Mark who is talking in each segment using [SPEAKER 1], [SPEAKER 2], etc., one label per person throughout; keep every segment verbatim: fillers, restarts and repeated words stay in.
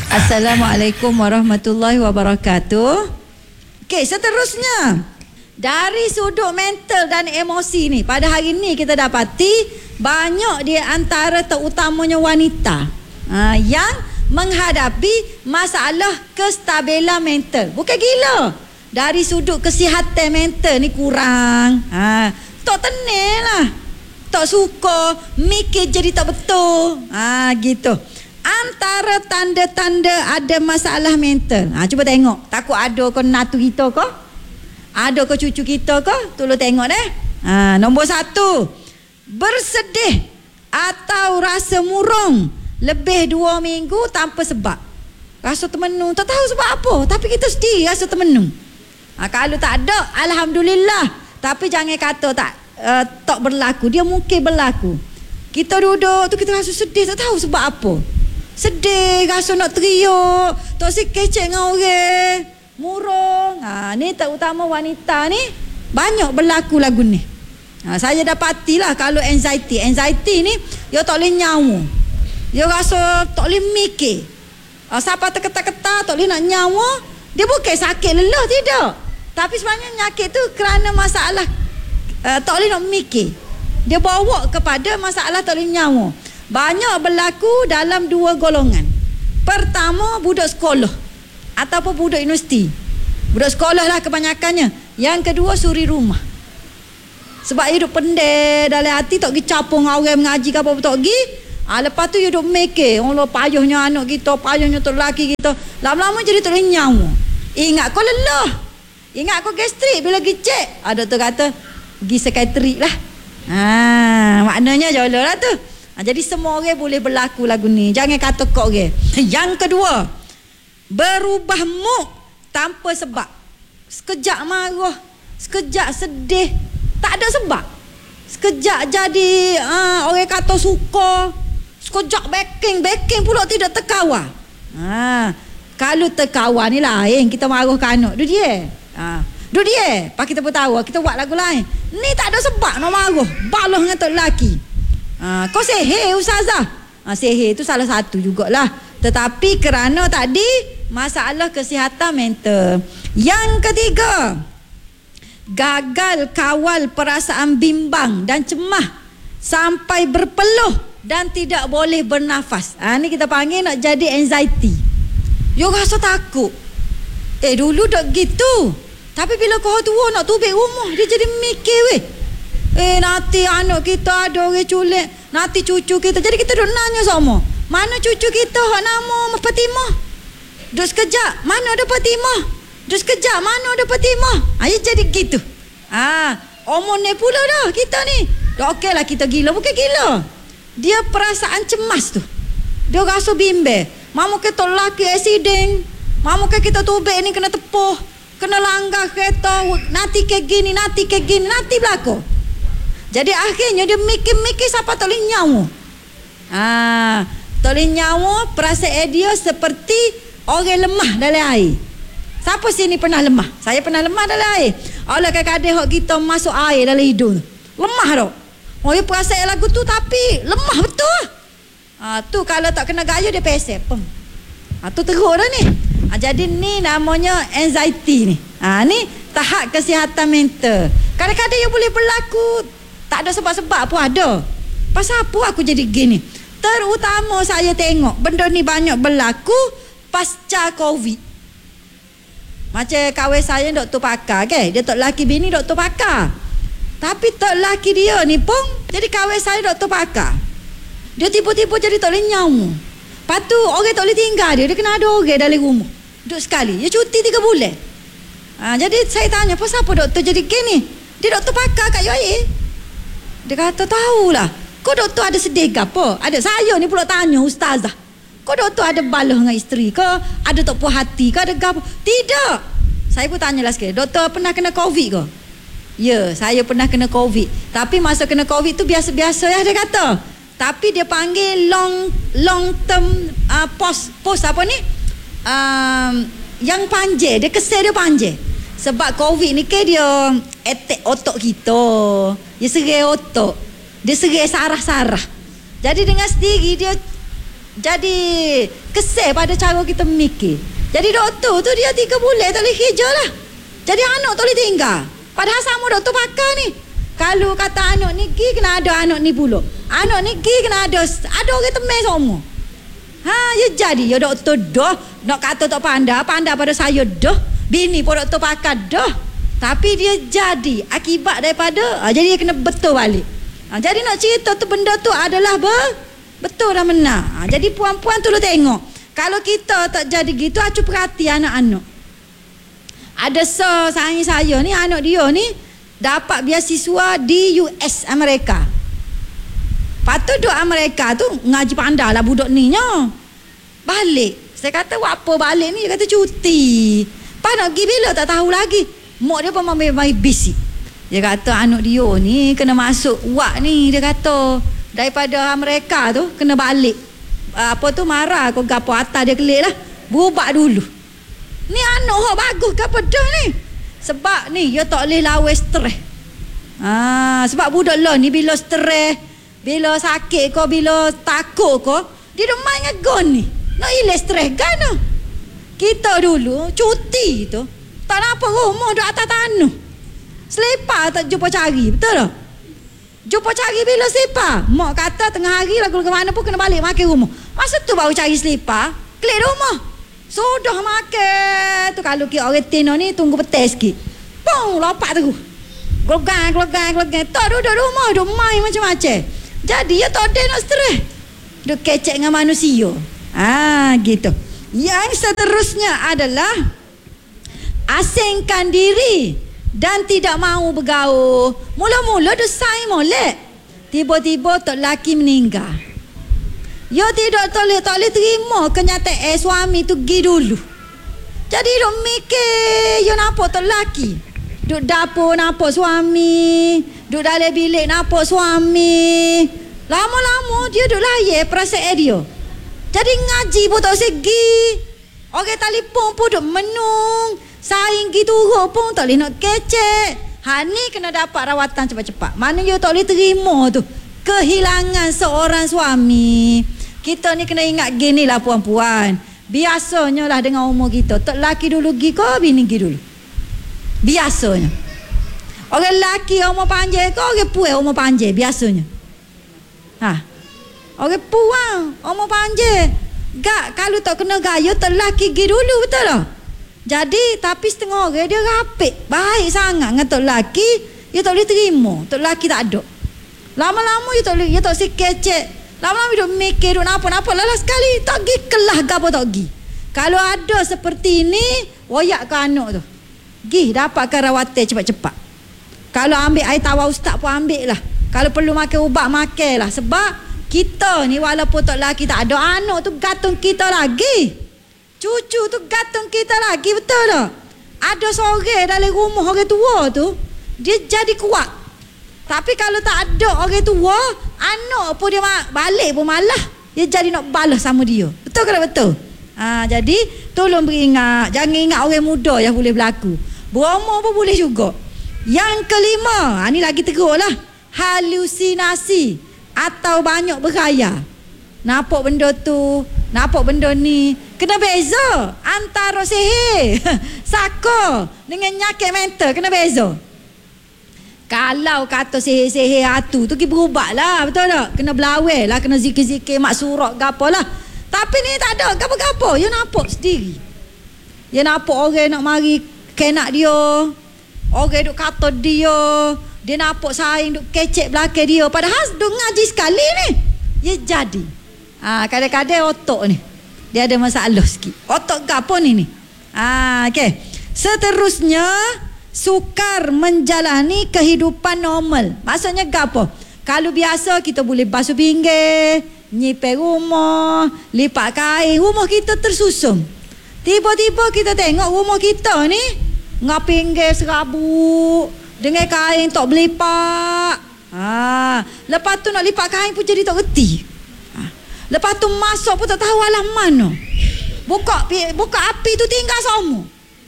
[SPEAKER 1] Assalamualaikum warahmatullahi wabarakatuh. Okey, seterusnya dari sudut mental dan emosi ni, pada hari ni kita dapati banyak di antara terutamanya wanita ha, yang menghadapi masalah kestabilan mental. Bukan gila, dari sudut kesihatan mental ni kurang. Ha, tak tenang lah, tak suka, mikir jadi tak betul. Ha, gitu. Antara tanda-tanda ada masalah mental. Ha, cuba tengok. Takut ada ke natu kita ke? Ada ke cucu kita ke? Tolong tengok deh. Ha, nombor satu, bersedih atau rasa murung lebih dua minggu tanpa sebab. Rasa termenung, tak tahu sebab apa, tapi kita sedih, rasa termenung. Ha, kalau tak ada, alhamdulillah. Tapi jangan kata tak uh, tak berlaku. Dia mungkin berlaku. Kita duduk tu kita rasa sedih, tak tahu sebab apa. Sedih, rasa nak teriak, tak si kecek dengan orang, murung. Ha, ni terutama wanita ni banyak berlaku lagu ni. Ha, saya dapatilah kalau anxiety, anxiety ni dia tak boleh nyawa. Dia rasa tak boleh mikir. Ha, siapa terketar-ketar tak boleh nak nyawa. Dia bukan sakit lelah, tidak. Tapi sebenarnya nyakit tu kerana masalah uh, tak boleh nak mikir. Dia bawa kepada masalah tak boleh nyawa. Banyak berlaku dalam dua golongan. Pertama, budak sekolah ataupun budak universiti. Budak sekolah lah kebanyakannya. Yang kedua, suri rumah. Sebab dia duduk pendek dalam hati, tak pergi capung orang mengaji ke apa-apa tak pergi. Ha, lepas tu dia duduk mikir, Allah payahnya anak kita, payahnya tu lelaki kita. Lama-lama jadi tak boleh nyawa. Ingat kau lelah, ingat kau gastrik bila pergi cek. Ha, doktor kata pergi psikiatrik lah. Ha, maknanya jauh lah tu. Ha, jadi semua orang boleh berlaku lagu ni. Jangan kata kok orang. Yang kedua, berubah mood tanpa sebab. Sekejap marah, sekejap sedih, tak ada sebab. Sekejap jadi ha, orang kata suka, sekejap backing, backing pula tidak terkawal. Ha, kalau terkawal ni lain, kita marah ke anak, duduk dia. Ha, duduk dia. Pak kita bertawa, kita buat lagu lain. Ni tak ada sebab nak marah, balah dengan tok lelaki. Ha, kau sihir ustazah. Ha, sihir tu salah satu jugalah. Tetapi kerana tadi masalah kesihatan mental. Yang ketiga, gagal kawal perasaan bimbang dan cemah sampai berpeluh dan tidak boleh bernafas. Ha, ni kita panggil nak jadi anxiety. You rasa takut. Eh dulu tak gitu. Tapi bila kau tua nak tubik rumah, dia jadi mikir weh. Eh nanti anak kita ada orang culik, nanti cucu kita. Jadi kita duk nanya sama, mana cucu kita hak nama Fatimah? Duk sekejap, mana ada Fatimah? Duk sekejap, mana ada Fatimah? Ayah jadi gitu. Ah, omong ni pula dah kita ni. Dah okey lah kita gila, bukan gila. Dia perasaan cemas tu. Dia rasa bimbang. Mamu kita lelaki accident. Mamu kita tubik ni kena tepuh, kena langgar kereta, nanti ke gini, nanti ke gini, nanti berlaku. Jadi akhirnya dia mikir-mikir siapa tak boleh nyawa. Ah, tak boleh nyawa, perasaan dia seperti orang lemah dalam air. Siapa sini pernah lemah? Saya pernah lemah dalam air. Allah kadang-kadang hak kita masuk air dalam hidung. Lemah tak? Oh, dia perasaan lagu tu tapi lemah betul. Ah, tu kalau tak kena gaya dia pesek. Pem. Ah, tu teruk dah ni. Ah, jadi ni namanya anxiety ni. Ah, ni tahap kesihatan mental. Kadang-kadang dia boleh berlaku tak ada sebab-sebab pun ada. Pasal apa aku jadi gini? Terutama saya tengok benda ni banyak berlaku pasca Covid. Macam kawan saya doktor pakar ke? Dia tak lelaki bini doktor pakar. Tapi tak lelaki dia ni pun jadi kawan saya doktor pakar. Dia tiba-tiba jadi tak boleh nyawa. Lepas tu orang tak boleh tinggal dia. Dia kena ada orang dalam rumah. Duduk sekali. Dia cuti tiga bulan. Ha, jadi saya tanya, pasal apa doktor jadi gini? Dia doktor pakar kat U A E. Dia kata, tahulah. Kau doktor ada sedih ke apa? Ada. Saya ni pula tanya ustazah. Kau doktor ada balah dengan isteri ke? Ada tak puas hati ke? Ada apa? Tidak. Saya pun tanyalah sekali. Doktor pernah kena Covid ke? Ya, saya pernah kena Covid. Tapi masa kena Covid tu biasa-biasa ya dia kata. Tapi dia panggil long long term uh, post post apa ni? Um, yang panjang. Dia kesal dia panjang. Sebab Covid ni ke dia attack otak kita. Dia serai otak. Dia serai sarah-sarah. Jadi dengan sendiri dia jadi kesal pada cara kita mikir. Jadi doktor tu dia tiga bulan tak boleh kerja lah. Jadi anak tak boleh tinggal. Padahal sama doktor pakar ni. Kalau kata anak ni pergi, kena ada anak ni pula. Anak ni pergi, kena ada ada orang teman semua. Ha, ya jadi ya doktor dah. Nak kata tak pandai, pandai pada saya dah. Bini pun doktor pakar dah. Tapi dia jadi akibat daripada, ha, jadi dia kena betul balik. Ha, jadi nak cerita tu benda tu adalah ber, betul dan benar. Ha, jadi puan-puan tu lu tengok. Kalau kita tak jadi gitu, acu perhati anak-anak. Ada so, sayang saya ni, anak dia ni dapat beasiswa di U S Amerika. Patut duduk Amerika tu ngaji pandai lah budak ni nya. Balik. Saya kata buat apa balik ni? Dia kata cuti. Pas nak pergi bila tak tahu lagi. Mak dia pun main bisik. Dia kata anak dia ni kena masuk wak ni. Dia kata daripada Amerika tu kena balik. Apa tu marah kau gapo atas dia kelik lah. Berubat dulu. Ni anak hok bagus ke apa dah ni? Sebab ni dia tak boleh lawan stres. Ah, sebab budak lah ni bila stres, bila sakit ko, bila takut ko, dia dah main dengan gon ni. Nak hilang stres kan? Kita dulu cuti tu tak nampak rumah duduk atas tanah. Selipar tak jumpa cari, betul tak? Jumpa cari bila selipar. Mak kata tengah hari lagu ke mana pun kena balik makan rumah. Masa tu baru cari selipar, klik rumah. Sudah makan tu kalau kita orang tino ni tunggu petai sikit. Pong lompat terus. Glogang glogang glogang. Tak duduk rumah, duduk main macam-macam. Jadi ya tak ada nak stres. Duduk kecek dengan manusia. Ah gitu. Yang seterusnya adalah asingkan diri dan tidak mahu bergaul. Mula-mula dia saing molek. Tiba-tiba tok lelaki meninggal. Ya tidak boleh, tak boleh terima kenyataan suami tu pergi dulu. Jadi dia mikir, ya nampak tok lelaki. Duduk dapur nampak suami, duduk dalam bilik nampak suami. Lama-lama dia duduk layan perasaan dia. Jadi ngaji pun tak segi. Orang telefon pun duduk menung. Saing gitu pun tak boleh nak kecek. Ha ni kena dapat rawatan cepat-cepat. Mana dia tak boleh terima tu kehilangan seorang suami. Kita ni kena ingat gini lah puan-puan. Biasanya lah dengan umur kita, tak laki dulu pergi ke bini pergi dulu. Biasanya. Orang laki umur panjang ke orang puan umur panjang biasanya. Ha. Orang puan umur panjang. Gak kalau tak kena gaya tak laki pergi dulu, betul tak? Jadi tapi setengah orang dia rapik, baik sangat dengan tok laki, dia tak boleh terima. Tok laki tak ada. Lama-lama dia tak boleh, dia tak si kecek. Lama-lama dia mikir duk napa-napa lalah sekali tak pergi kelah gapo tak pergi. Kalau ada seperti ini, wayak ke anak tu. Pergi dapatkan rawatan cepat-cepat. Kalau ambil air tawar ustaz pun ambil lah. Kalau perlu makan ubat makan lah. Sebab kita ni walaupun tak laki tak ada, anak tu gantung kita lagi. Cucu tu gantung kita lagi, betul tak? Ada seorang dalam rumah orang tua tu, dia jadi kuat. Tapi kalau tak ada orang tua, anak pun dia balik pun malah. Dia jadi nak balas sama dia. Betul ke tak betul? Ha, jadi tolong beringat. Jangan ingat orang muda yang boleh berlaku. Berumur pun boleh juga. Yang kelima, ha, ni lagi teruk lah. Halusinasi atau banyak berkhayal. Nampak benda tu, nampak benda ni. Kena beza antara sihir, saka dengan nyakit mental. Kena beza. Kalau kata sihir-sihir hatu tu, kita berubat lah, betul tak? Kena belawai lah, kena zikir-zikir, mak surat, gapo lah. Tapi ni tak ada, gapo-gapo. Dia nampak sendiri. Dia nampak orang nak mari kenak dia. Orang duk kata dia. Dia nampak saing duk kecek belakang dia. Padahal duk ngaji sekali ni. Dia jadi. Ha, kadang-kadang otak ni, dia ada masalah sikit. Otak gapo ni ni? Ha, okay. Seterusnya, sukar menjalani kehidupan normal. Maksudnya apa? Kalau biasa kita boleh basuh pinggir, nyipir rumah, lipat kain, rumah kita tersusun. Tiba-tiba kita tengok rumah kita ni ngap pinggir serabut, dengan kain tak berlipat. Ha, lepas tu nak lipat kain pun jadi tak reti. Ha, lepas tu masuk pun tak tahu alam mana. Buka buka api tu tinggal semua.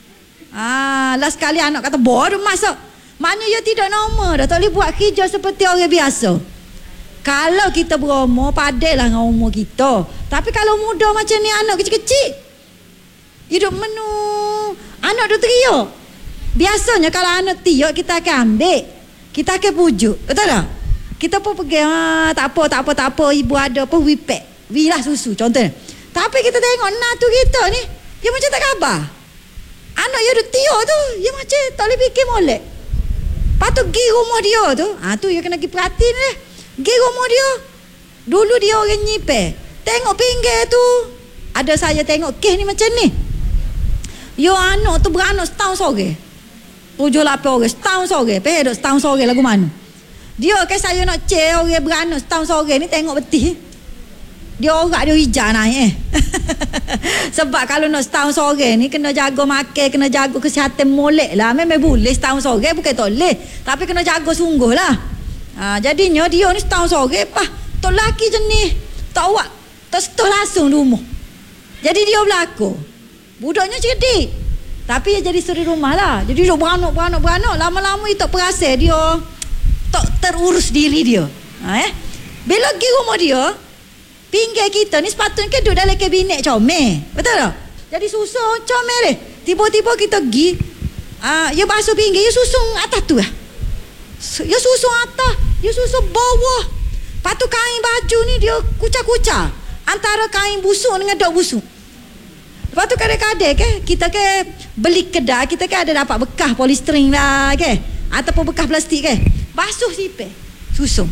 [SPEAKER 1] Ah, last kali anak kata bodoh masuk. Mana dia tidak normal dah, tak boleh buat kerja seperti orang biasa. Kalau kita berumur, padailah dengan umur kita. Tapi kalau muda macam ni, anak kecil-kecil, hidup menu, anak tu teriak. Biasanya kalau anak tiak, kita akan ambil, kita akan pujuk, betul tak? Kita pun pergi, ha, tak apa, tak apa, tak apa, ibu ada apa, wipek, wilah susu, contohnya. Tapi kita tengok natu kita ni, dia macam tak khabar. Anak dia ada tiak tu, dia macam tak boleh fikir molek. Lepas tu pergi rumah dia tu, ha, tu dia kena pergi perhatiin dia. Pergi rumah dia, dulu dia orang nyipir, tengok pinggir tu, ada saya tengok kes ni macam ni. Yo anak tu beranak setahun sore, tujuh lapan orang setahun sore, pergi duduk setahun sore lagu mana. Dia ke saya nak cek orang beranak setahun sore ni, tengok betul dia orang dia hijau naik eh. Sebab kalau nak setahun sore ni kena jaga makan, kena jaga kesihatan molek lah. Memang boleh setahun sore, bukan tak boleh, tapi kena jaga sungguh lah. Ha, jadinya dia ni setahun sore pah, tok laki jenis tak awak tak setuh langsung di rumah. Jadi dia berlaku budaknya cerdik, tapi dia jadi suri rumah lah. Jadi dia beranak beranak beranak lama-lama dia tak perasa, dia tak terurus diri dia. Ha, eh bila pergi rumah dia, pinggir kita ni sepatutnya duduk dalam kabinet comel, betul tak? Jadi susun comel deh. Tiba-tiba kita pergi, uh, dia basuh pinggir, dia susun atas tu lah. Dia susun atas, dia susun bawah. Lepas tu kain baju ni dia kucak-kucak antara kain busuk dengan dok busuk. Lepas tu kadang-kadang ke, kita ke beli kedai, kita ke ada dapat bekas polistering lah ke, ataupun bekas plastik ke, basuh sipir, susun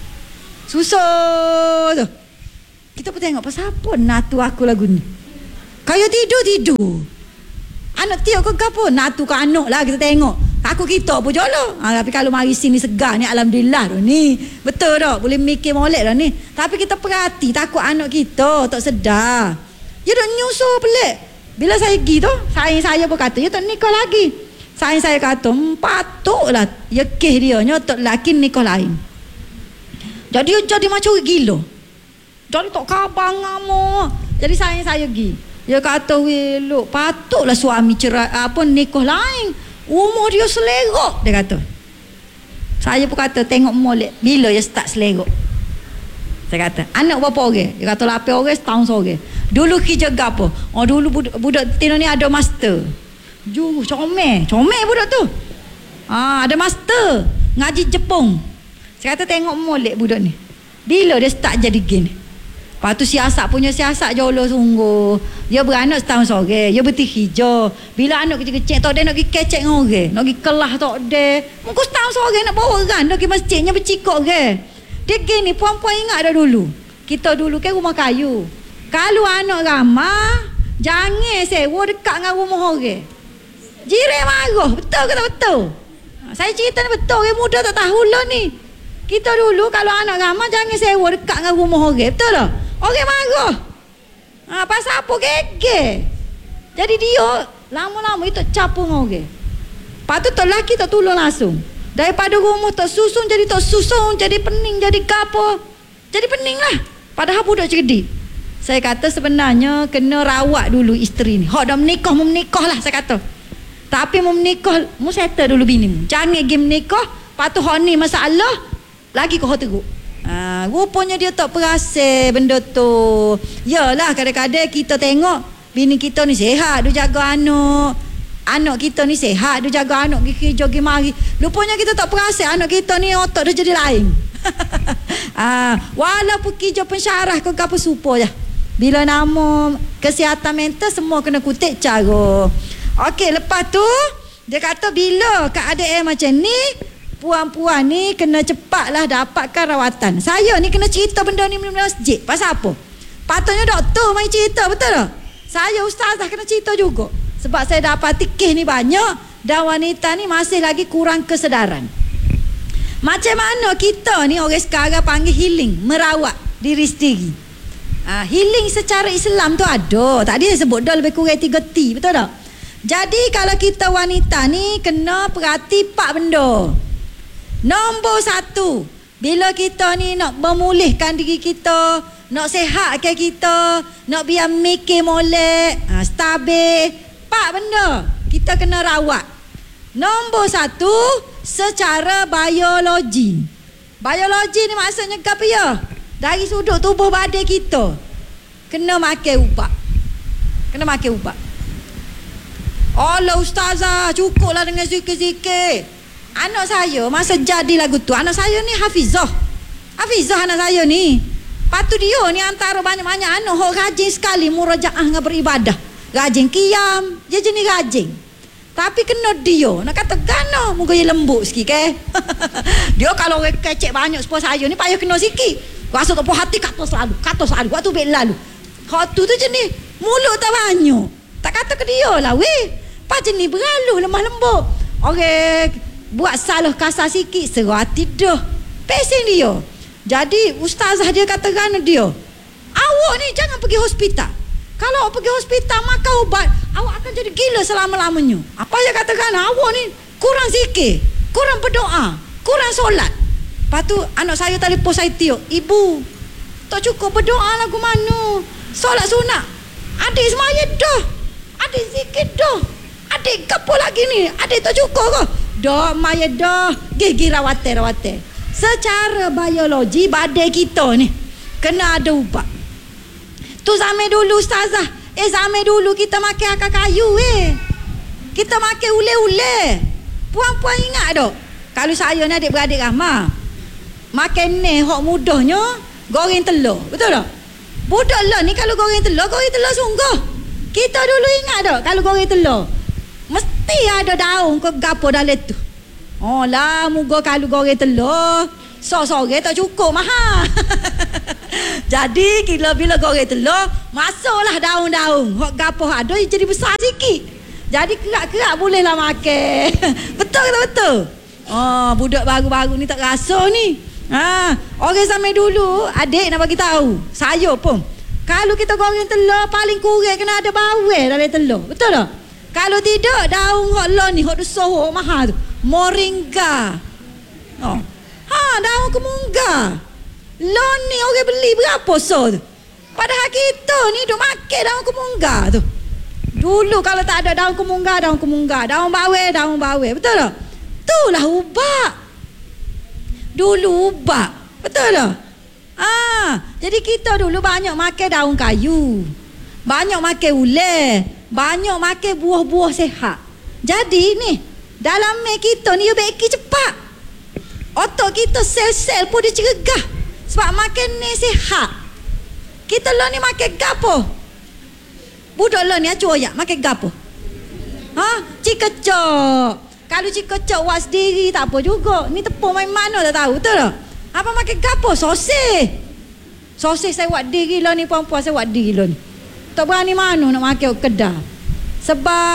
[SPEAKER 1] susun tu. Kita pun tengok pasal apa natu aku lagu ni. Kaya tidur-tidur. Anak tiap ke apa? Natu ke anak lah kita tengok. Aku kita pun jolo. Ha, tapi kalau mari sini segar ni, alhamdulillah dah ni. Betul tak? Boleh mikir molek dah ni. Tapi kita perhati takut anak kita tak sedar. Dia dah nyusul pelik. Bila saya pergi tu, saing saya pun kata, dia tak nikah lagi. Saing saya kata, hmm, patutlah ya kes dia nyotok lelaki nikah lain. Jadi dia jadi macam gila. Jadi tak khabar ngamo. Jadi saya saya pergi. Dia kata, "Weh, look, patutlah suami cerai apa nikah lain. Umur dia selerok," dia kata. Saya pun kata, "Tengok molek bila dia start selerok." Saya kata, "Anak berapa orang?" Dia kata, lapan orang setahun sore. Dulu kerja apa? Oh, dulu budak, budak Tino ni ada master. Ju, comel, comel budak tu. Ah, ada master, ngaji Jepun. Saya kata, "Tengok molek budak ni. Bila dia start jadi gini?" Lepas tu siasat punya siasat jolo sungguh. Dia beranak setahun sore, dia berti hijau. Bila anak kecil-kecil tak ada nak pergi kecek dengan orang, nak pergi kelah tak ada. Muka setahun sore nak bawa orang nak pergi masjidnya bercikok ke. Dia gini, puan-puan ingat dah dulu. Kita dulu kan rumah kayu. Kalau anak ramah, jangan sewa dekat dengan rumah orang. Jiran marah, betul ke tak betul? Saya cerita ni betul, orang muda tak tahu lah ni. Kita dulu kalau anak ramah jangan sewa dekat dengan rumah orang, betul tak? Orang marah. Ha, pasal apa gege? Jadi dia lama-lama itu capung orang. Lepas tu tak lelaki tak tolong langsung. Daripada rumah tak susun jadi tak susun, jadi pening, jadi gapo. Jadi pening lah. Padahal budak cerdik. Saya kata sebenarnya kena rawat dulu isteri ni. Hak dah menikah, mau menikah lah saya kata. Tapi mau menikah, mau settle dulu bini mu. Jangan pergi menikah, lepas tu hak ni masalah, lagi kau teruk. Ha, rupanya dia tak perasa benda tu. Yalah kadang-kadang kita tengok bini kita ni sihat, dia jaga anak. Anak kita ni sihat, dia jaga anak pergi kerja pergi mari. Rupanya kita tak perasa anak kita ni otak dia jadi lain. Ha, walaupun kerja pensyarah ke apa supo je. Bila nama kesihatan mental semua kena kutip cara. Okey, lepas tu dia kata bila keadaan macam ni, puan-puan ni kena cepatlah dapatkan rawatan. Saya ni kena cerita benda ni dalam masjid. Pasal apa? Patutnya doktor main cerita, betul tak? Saya ustazah kena cerita juga. Sebab saya dapati kes ni banyak dan wanita ni masih lagi kurang kesedaran. Macam mana kita ni orang sekarang panggil healing, merawat diri sendiri. Ha, healing secara Islam tu ada. Tadi saya sebut dah lebih kurang tiga T, betul tak? Jadi kalau kita wanita ni kena perhati empat benda. Nombor satu, bila kita ni nak memulihkan diri kita, nak sihatkan kita, nak biar mikir molek, ha, stabil, empat benda kita kena rawat. Nombor satu, secara biologi. Biologi ni maksudnya apa ya? Dari sudut tubuh badan kita kena makan ubat. Kena makan ubat. Allah ustazah, cukuplah dengan zikir-zikir. Anak saya masa jadi lagu tu, anak saya ni hafizah. Hafizah anak saya ni. Patu dia ni antara banyak-banyak anak hok rajin sekali murajaah dengan beribadah. Rajin qiyam, dia jenis rajin. Tapi kena dia nak kata gana muka dia lembut sikit ke. Dia kalau kecek banyak sepuluh saya ni payah kena sikit. Rasa tak puas hati kata selalu, kata selalu, waktu baik lalu. Hak tu tu jenis mulut tak banyak. Tak kata ke dia lah weh. Pas jenis berlalu lemah lembut. Orang buat salah kasar sikit serah hati dah. Pesing dia. Jadi ustazah dia kata kan dia, awak ni jangan pergi hospital. Kalau awak pergi hospital makan ubat, awak akan jadi gila selama-lamanya. Apa dia katakan, awak ni kurang zikir, kurang berdoa, kurang solat. Lepas tu anak saya telefon saya tiup, ibu tak cukup berdoa lagu mana, solat sunat adik semaya dah, adik zikir dah, adik apa lagi ni, adik tak cukup ke? Dah maya dah, gigi rawate-rawate. Secara biologi badan kita ni kena ada ubat. Tu zaman dulu ustazah, eh zaman dulu kita makan akar kayu eh. Kita makan ule-ule. Puan-puan ingat tak? Kalau saya ni adik-beradik ramah, makan ni hok mudahnya goreng telur. Betul tak? Budak lah ni kalau goreng telur, goreng telur sungguh. Kita dulu ingat tak kalau goreng telur mesti ada daun ke gapo dalam tu. Oh lah, muka kalau goreng telur sore-sore tak cukup mahal. Jadi bila bila goreng telur masuklah daun-daun hok gapo ada jadi besar sikit. Jadi kerak-kerak bolehlah makan. Betul ke tak betul? Oh, budak baru-baru ni tak rasa ni. Ha, orang zaman dulu adik nak bagi tahu, saya pun kalau kita goreng telur paling kurang kena ada bawang dalam telur. Betul tak? Kalau tidak daun hok lo ni hok dosoh mahal tu. Moringa. Oh. Ha, daun kemunga. Lo ni orang beli berapa so tu? Padahal kita ni duk makan daun kemunga tu. Dulu kalau tak ada daun kemunga, daun kemunga, daun bawang, daun bawang. Betul tak? Itulah ubat. Dulu ubat. Betul tak? Ah, jadi kita dulu banyak makan daun kayu. Banyak makan ular, banyak makan buah-buah sehat. Jadi ni dalam mek kita ni dia beki cepat. Otak kita sel-sel pun dia cergah sebab makan ni sihat. Kita lah ni makan gapo? Budak lah ni acu ayak makan gapo? Ha? Cikecok. Kalau cikecok buat sendiri tak apa juga. Ni tepung main mana tak tahu, betul tak? Apa makan gapo? Sosis. Sosis saya buat diri lah ni, puan-puan saya buat diri lah ni. Tak berani mana nak makan kedai. Sebab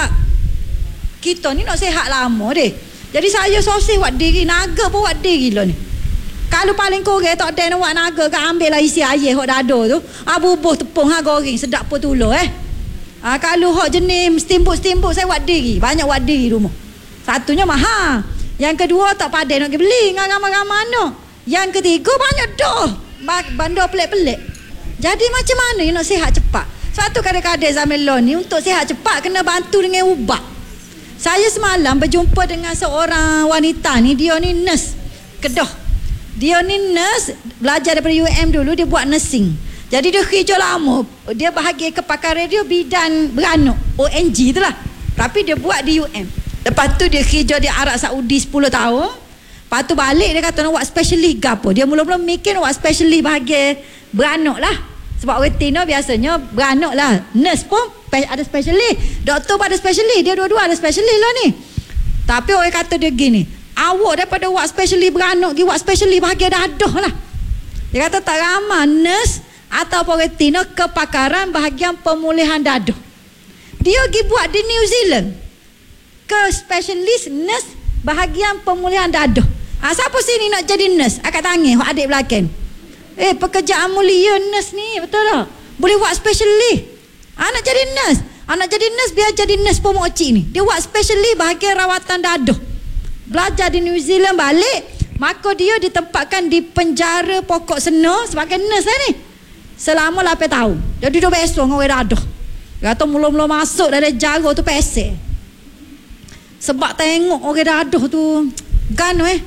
[SPEAKER 1] kita ni nak sihat lama deh. Jadi saya sosis buat diri, naga pun buat diri lah ni. Kalau paling kurang tak ada nak buat naga ke, ambil lah isi air hok dada tu. Ah, bubuh tepung ha goreng sedap pun tulur eh. Ah, kalau hok jenis steamboat-steamboat saya buat diri, banyak buat diri rumah. Satunya mahal. Yang kedua tak pandai nak pergi beli dengan ramai-ramai anak. Yang ketiga banyak dah bandar pelik-pelik. Jadi macam mana you nak sihat cepat? Satu kadang-kadang zaman lo ni untuk sihat cepat kena bantu dengan ubat. Saya semalam berjumpa dengan seorang wanita ni, dia ni nurse Kedah. Dia ni nurse, belajar daripada U M dulu, dia buat nursing. Jadi dia kerja lama, dia bahagia kepakaran dia bidang beranak, O N G tu lah. Tapi dia buat di U M. Lepas tu dia kerja di Arab Saudi sepuluh tahun. Lepas tu balik dia kata nak buat specialist ke apa. Dia mula-mula mikir nak buat specialist bahagia beranak lah. Sebab orang Tino biasanya beranak lah. Nurse pun ada specialist, doktor pun ada specialist. Dia dua-dua ada specialist lah ni. Tapi orang kata dia gini, awak daripada buat specialist beranak pergi buat specialist bahagia dadah lah. Dia kata tak ramah nurse atau orang Tino kepakaran bahagian pemulihan dadah. Dia pergi buat di New Zealand ke specialist nurse bahagian pemulihan dadah. Ha, siapa sini nak jadi nurse? Akak tangan adik belakang. Eh, pekerjaan mulia nurse ni, betul tak? Boleh buat specialist. Ha, nak jadi nurse. Ha, nak jadi nurse biar jadi nurse pemokcik ni. Dia buat specialist bahagian rawatan dadah. Belajar di New Zealand balik, maka dia ditempatkan di penjara Pokok Sena sebagai nurse lah ni. Selama lapan tahun. Dia duduk besok dengan orang dadah. Dia kata mula-mula masuk dari jara tu pesek. Sebab tengok orang dadah tu gano eh.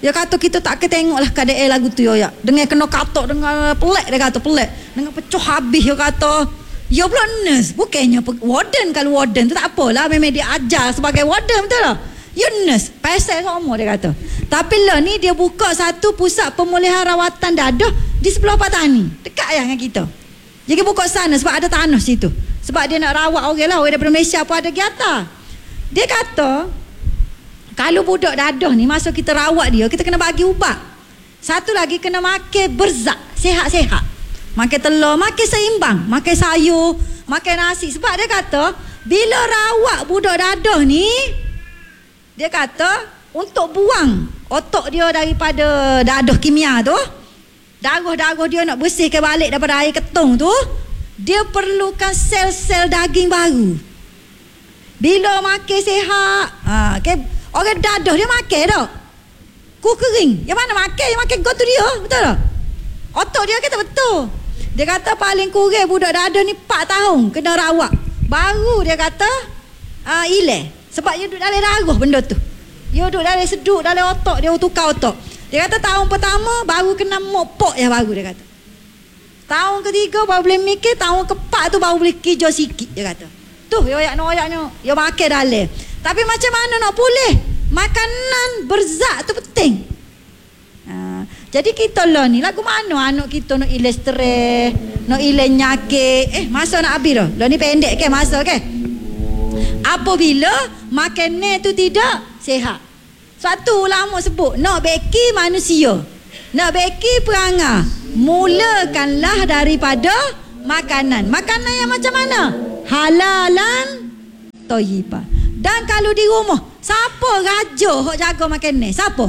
[SPEAKER 1] Dia kata kita tak ke tengoklah keadaan lagu tu ya. Dengan kena katok dengan pelik dia kata pelik. Dengan pecah habis dia kata. Ya pula nurse. Bukannya warden, kalau warden tu tak apalah. Memang dia ajar sebagai warden betul tak? Ya nurse. Pasal semua dia kata. Tapi lah ni dia buka satu pusat pemulihan rawatan dadah di sebelah Patani. Dekat ya dengan kita. Jadi buka sana sebab ada tanah situ. Sebab dia nak rawat orang lah. Orang daripada Malaysia pun ada giata. Dia kata, kalau budak dadah ni masa kita rawat dia, kita kena bagi ubat. Satu lagi kena makan berzak, sehat-sehat. Makan telur, makan seimbang, makan sayur, makan nasi. Sebab dia kata, bila rawat budak dadah ni, dia kata untuk buang otak dia daripada dadah kimia tu, darah-darah dia nak bersihkan balik daripada air ketung tu, dia perlukan sel-sel daging baru. Bila makan sehat, ha, okay, orang dadah dia makan tak? Kuah kering. Yang mana makan? Yang makan gotu dia. Betul tak? Otak dia kata betul. Dia kata paling kurang budak dadah ni empat tahun kena rawat. Baru dia kata uh, ilang. Sebab dia duduk dalam darah benda tu. Dia duduk dalam seduk dalam otak. Dia tukar otak. Dia kata tahun pertama baru kena mopok yang baru dia kata. Tahun ketiga baru boleh mikir. Tahun keempat tu baru boleh kijau sikit dia kata. Tu oyak-oyaknya. Dia makan dalam. Tapi macam mana nak pulih? Makanan berzak tu penting. Ha, jadi kita lah ni lagu mana anak kita nak ilang stres, nak ilang nyakit. Eh masa nak habis dah. Lah ni pendek ke masa ke? Apabila makanan tu tidak sihat. Satu ulama sebut nak beki manusia, nak beki perangai, mulakanlah daripada makanan. Makanan yang macam mana? Halalan thayyibah. Dan kalau di rumah, siapa raja hok jaga makanan? Siapa?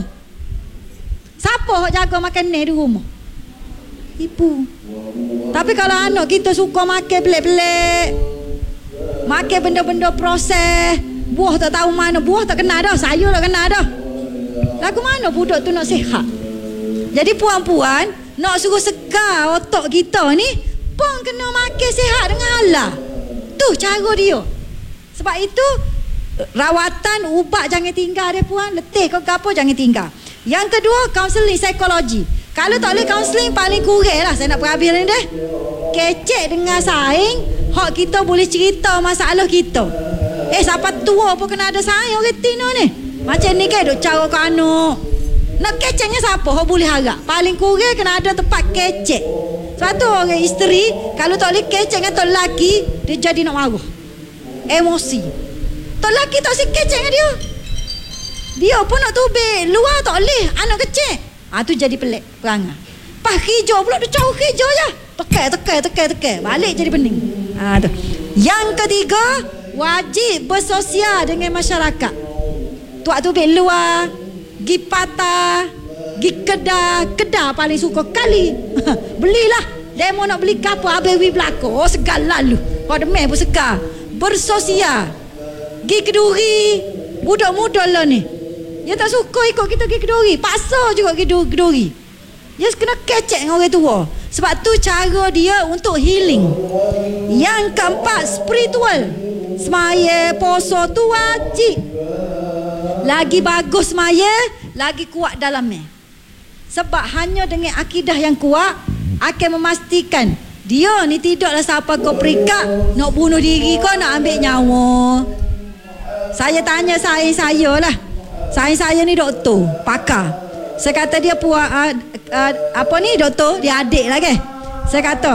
[SPEAKER 1] Siapa hok jaga makanan di rumah? Ibu. Tapi kalau anak kita suka makan pelik-pelik, makan benda-benda proses, buah tak tahu mana, buah tak kena dah, sayur tak kena dah. Lagu mana budak tu nak sihat? Jadi puan-puan, nak suruh segar otak kita ni, pun kena makan sihat dengan halal. Tu cara dia. Sebab itu rawatan ubat jangan tinggal dia puan, letih ke apa jangan tinggal. Yang kedua, kaunseling psikologi. Kalau tak boleh kaunseling paling kurang lah saya nak perhabis ni deh. Kecek dengan saing, hak kita boleh cerita masalah kita. Eh siapa tua pun kena ada saing orang tino ni. Macam ni ke duk cara ke anak. Nak keceknya siapa hak boleh harap. Paling kurang kena ada tempat kecek. Satu orang isteri kalau tak boleh kecek dengan tok lelaki, dia jadi nak marah. Emosi. Tok lelaki tak si kecek dengan dia. Dia pun nak tubik luar tak boleh, anak kecil. Ah tu jadi pelik perangai. Pas hijau pula dia cau hijau je. Tekai tekai tekai tekai, balik jadi pening. Ah tu. Yang ketiga, wajib bersosial dengan masyarakat. Tuak tubik luar, gi patah, gi kedai, kedai paling suka kali. Belilah. Demo nak beli kapur habis wi belaka. Oh segar lalu. Kau demam pun segar. Bersosial. Gi keduri. Budak muda lah ni. Dia tak suka ikut kita pergi keduri. Paksa juga pergi keduri. Dia kena kecek dengan orang tua. Sebab tu cara dia untuk healing. Yang keempat, spiritual. Semaya poso tu wajib. Lagi bagus semaya, lagi kuat dalamnya. Sebab hanya dengan akidah yang kuat akan memastikan dia ni tidaklah siapa kau perikat nak bunuh diri kau, nak ambil nyawa. Saya tanya saya saya lah. Saya saya ni doktor, pakar. Saya kata dia puak uh, uh, apa ni doktor, dia adik lah ke. Saya kata,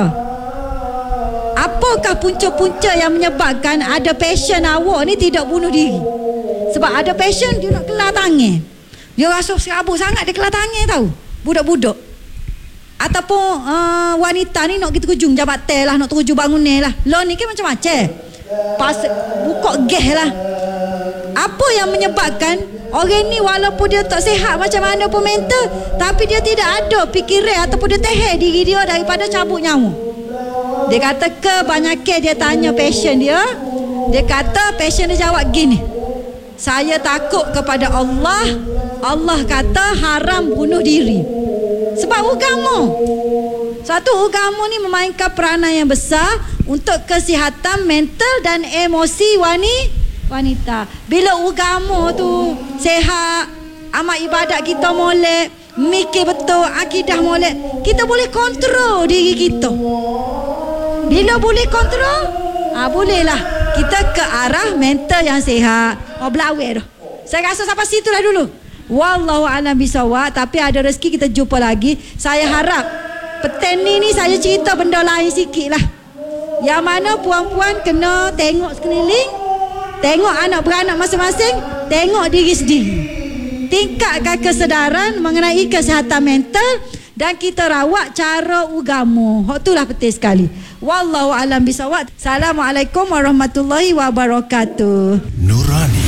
[SPEAKER 1] apakah punca-punca yang menyebabkan ada pasien awak ni tidak bunuh diri? Sebab ada pasien dia nak kelar tangan. Dia rasa serabut sangat dia kelar tangan tahu. Budak-budak. Ataupun uh, wanita ni nak pergi terjun jabatan lah, nak terjun bangunan lah. Lo ni kan macam-macam. Pas buka gas lah. Apa yang menyebabkan orang ni walaupun dia tak sihat macam mana pun mental, tapi dia tidak ada fikiran ataupun dia tahan diri dia daripada cabut nyawa. Dia kata kebanyakan dia tanya pasien dia, dia kata pasien dia jawab gini, saya takut kepada Allah. Allah kata haram bunuh diri. Sebab agama. Satu agama ni memainkan peranan yang besar untuk kesihatan mental dan emosi wanita. Wanita. Bila agama tu sehat, amal ibadat kita molek, mikir betul, akidah molek, kita boleh kontrol diri kita. Bila boleh kontrol, ah bolehlah kita ke arah mental yang sihat. Oh belawek dah. Saya rasa sampai situ lah dulu. Wallahu a'lam bisawab. Tapi ada rezeki kita jumpa lagi. Saya harap petang ni ni saya cerita benda lain sikit lah. Yang mana puan-puan kena tengok sekeliling, tengok anak beranak masing-masing, tengok diri sendiri. Tingkatkan kesedaran mengenai kesihatan mental dan kita rawat cara agama. Hak itulah penting sekali. Wallahu a'lam bisawab. Assalamualaikum warahmatullahi wabarakatuh.
[SPEAKER 2] Nurani